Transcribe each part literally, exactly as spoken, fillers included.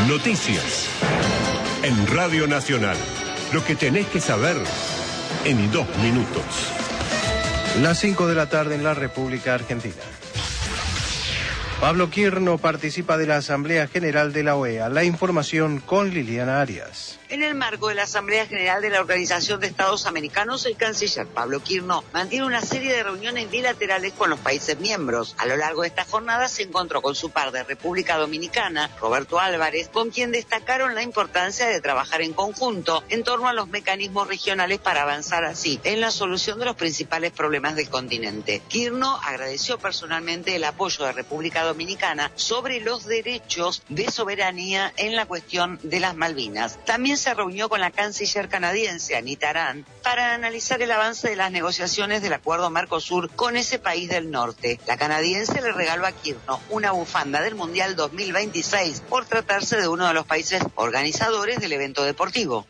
Noticias. En Radio Nacional. Lo que tenés que saber en dos minutos. Las cinco de la tarde en la República Argentina. Pablo Quirno participa de la Asamblea General de la O E A. La información con Liliana Arias. En el marco de la Asamblea General de la Organización de Estados Americanos, el canciller Pablo Quirno mantiene una serie de reuniones bilaterales con los países miembros. A lo largo de esta jornada se encontró con su par de República Dominicana, Roberto Álvarez, con quien destacaron la importancia de trabajar en conjunto en torno a los mecanismos regionales para avanzar así en la solución de los principales problemas del continente. Quirno agradeció personalmente el apoyo de República Dominicana sobre los derechos de soberanía en la cuestión de las Malvinas. También se reunió con la canciller canadiense Anita Arand para analizar el avance de las negociaciones del acuerdo Mercosur con ese país del norte. La canadiense le regaló a Quirno una bufanda del Mundial dos mil veintiséis por tratarse de uno de los países organizadores del evento deportivo.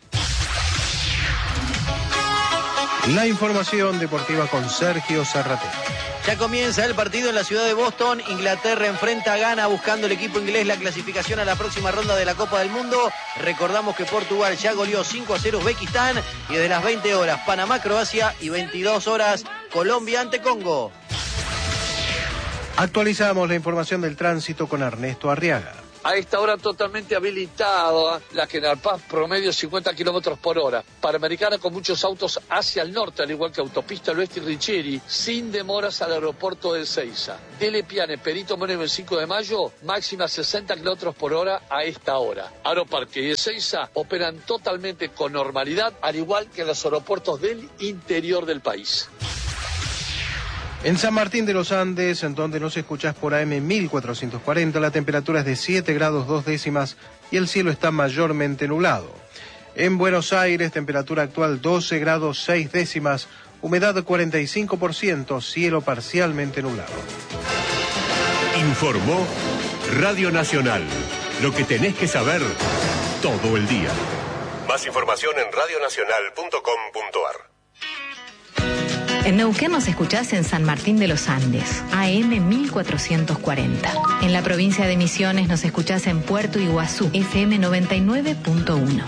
La información deportiva con Sergio Zarratea. Ya comienza el partido en la ciudad de Boston. Inglaterra enfrenta a Ghana buscando el equipo inglés la clasificación a la próxima ronda de la Copa del Mundo. Recordamos que Portugal ya goleó cinco a cero Uzbekistán y desde las veinte horas Panamá, Croacia y veintidós horas Colombia ante Congo. Actualizamos la información del tránsito con Ernesto Arriaga. A esta hora totalmente habilitada la General Paz, promedio cincuenta kilómetros por hora. Panamericana con muchos autos hacia el norte, al igual que Autopista del Oeste y Richieri, sin demoras al aeropuerto de Ezeiza. Dele Piane, Perito Moreno el cinco de mayo, máxima sesenta kilómetros por hora a esta hora. Aeroparque y Ezeiza operan totalmente con normalidad, al igual que los aeropuertos del interior del país. En San Martín de los Andes, en donde nos escuchás por A M mil cuatrocientos cuarenta, la temperatura es de siete grados dos décimas y el cielo está mayormente nublado. En Buenos Aires, temperatura actual doce grados seis décimas, humedad cuarenta y cinco por ciento, cielo parcialmente nublado. Informó Radio Nacional. Lo que tenés que saber todo el día. Más información en radio nacional punto com punto a r. En Neuquén nos escuchás en San Martín de los Andes, A M mil cuatrocientos cuarenta. En la provincia de Misiones nos escuchás en Puerto Iguazú, F M noventa y nueve punto uno.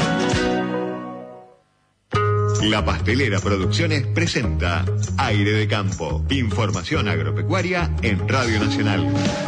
La Pastelera Producciones presenta Aire de Campo. Información agropecuaria en Radio Nacional.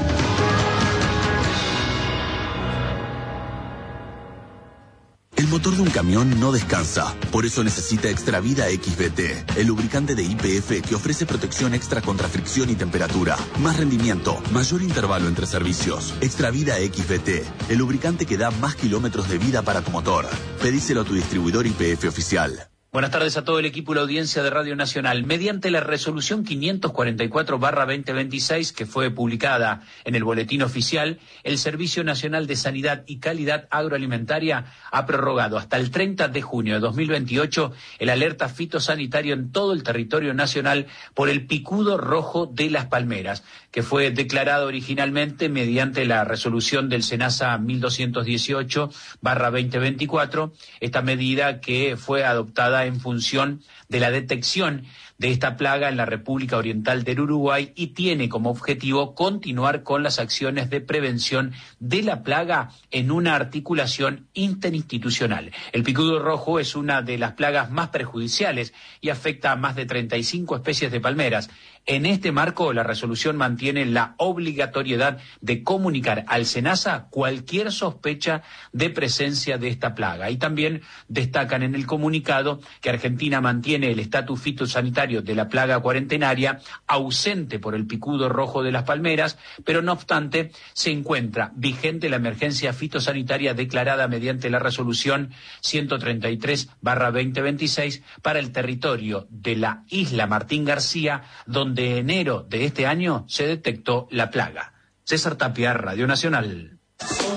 El motor de un camión no descansa, por eso necesita Extravida X B T, el lubricante de Y P F que ofrece protección extra contra fricción y temperatura, más rendimiento, mayor intervalo entre servicios. Extravida X B T, el lubricante que da más kilómetros de vida para tu motor. Pedíselo a tu distribuidor Y P F oficial. Buenas tardes a todo el equipo y la audiencia de Radio Nacional. Mediante la resolución quinientos cuarenta y cuatro barra veinte veintiséis, que fue publicada en el Boletín Oficial, el Servicio Nacional de Sanidad y Calidad Agroalimentaria ha prorrogado hasta el treinta de junio de dos mil veintiocho el alerta fitosanitario en todo el territorio nacional por el picudo rojo de las palmeras, que fue declarado originalmente mediante la resolución del SENASA mil doscientos dieciocho barra veinte veinticuatro, esta medida que fue adoptada en función de la detección de esta plaga en la República Oriental del Uruguay y tiene como objetivo continuar con las acciones de prevención de la plaga en una articulación interinstitucional. El picudo rojo es una de las plagas más perjudiciales y afecta a más de treinta y cinco especies de palmeras. En este marco, la resolución mantiene la obligatoriedad de comunicar al SENASA cualquier sospecha de presencia de esta plaga. Y también destacan en el comunicado que Argentina mantiene el estatus fitosanitario de la plaga cuarentenaria, ausente por el picudo rojo de las palmeras, pero no obstante se encuentra vigente la emergencia fitosanitaria declarada mediante la resolución ciento treinta y tres barra veinte veintiséis para el territorio de la isla Martín García, donde de enero de este año se detectó la plaga. César Tapia, Radio Nacional.